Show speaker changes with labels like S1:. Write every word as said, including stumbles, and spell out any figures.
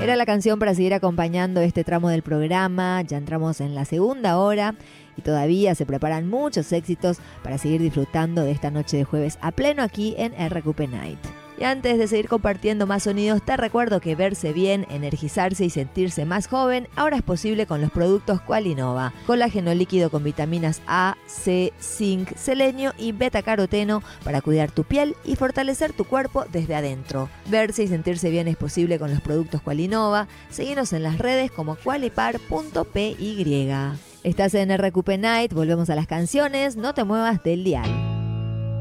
S1: Era la canción para seguir acompañando este tramo del programa. Ya entramos en la segunda hora y todavía se preparan muchos éxitos para seguir disfrutando de esta noche de jueves a pleno aquí en R Q P Night. Y antes de seguir compartiendo más sonidos, te recuerdo que verse bien, energizarse y sentirse más joven ahora es posible con los productos Qualinova. Colágeno líquido con vitaminas A, C, zinc, selenio y betacaroteno para cuidar tu piel y fortalecer tu cuerpo desde adentro. Verse y sentirse bien es posible con los productos Qualinova. Seguinos en las redes como qualipar punto p y. Estás en R Q P Night, volvemos a las canciones, no te muevas del dial.